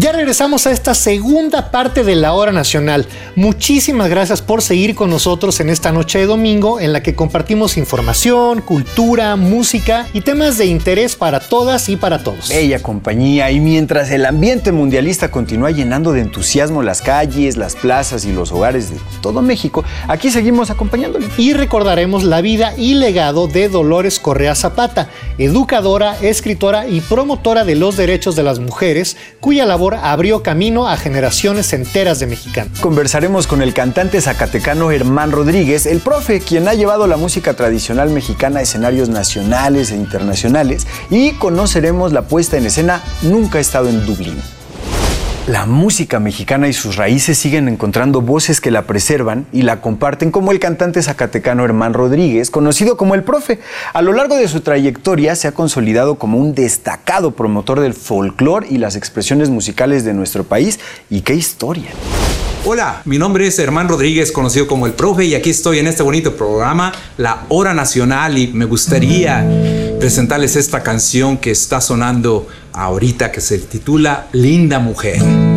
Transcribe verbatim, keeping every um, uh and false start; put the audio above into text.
Ya regresamos a esta segunda parte de la Hora Nacional. Muchísimas gracias por seguir con nosotros en esta noche de domingo en la que compartimos información, cultura, música y temas de interés para todas y para todos. Bella compañía, y mientras el ambiente mundialista continúa llenando de entusiasmo las calles, las plazas y los hogares de todo México, aquí seguimos acompañándole. Y recordaremos la vida y legado de Dolores Correa Zapata, educadora, escritora y promotora de los derechos de las mujeres, cuya labor abrió camino a generaciones enteras de mexicanos. Conversaremos con el cantante zacatecano Hermán Rodríguez, el profe, quien ha llevado la música tradicional mexicana a escenarios nacionales e internacionales, y conoceremos la puesta en escena Nunca he estado en Dublín. La música mexicana y sus raíces siguen encontrando voces que la preservan y la comparten, como el cantante zacatecano Hermán Rodríguez, conocido como el profe. A lo largo de su trayectoria se ha consolidado como un destacado promotor del folclore y las expresiones musicales de nuestro país. ¡Y qué historia! Hola, mi nombre es Hermán Rodríguez, conocido como el profe, y aquí estoy en este bonito programa, La Hora Nacional, y me gustaría presentarles esta canción que está sonando ahorita, que se titula Linda Mujer.